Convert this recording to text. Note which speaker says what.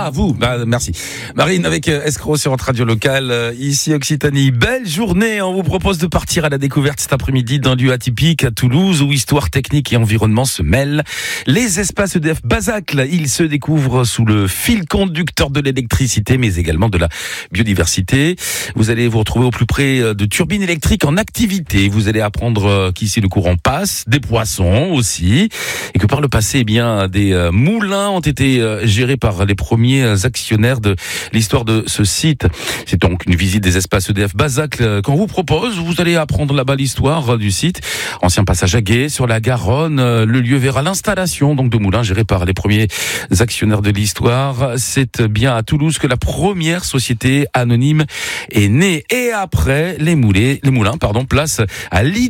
Speaker 1: Ah, vous, merci. Marine avec Escroc sur votre radio locale, ici Occitanie. Belle journée, on vous propose de partir à la découverte cet après-midi d'un lieu atypique à Toulouse où histoire, technique et environnement se mêlent. Les espaces EDF Bazacle, ils se découvrent sous le fil conducteur de l'électricité mais également de la biodiversité. Vous allez vous retrouver au plus près de turbines électriques en activité. Vous allez apprendre qu'ici le courant passe, des poissons aussi, et que par le passé, des moulins ont été gérés par les premiers actionnaires de l'histoire de ce site. C'est donc une visite des espaces EDF Bazacle qu'on vous propose. Vous allez apprendre là-bas l'histoire du site. Ancien passage à gué sur la Garonne. Le lieu verra l'installation donc de moulins gérés par les premiers actionnaires de l'histoire. C'est bien à Toulouse que la première société anonyme est née. Et après, les moulins, place à l'idée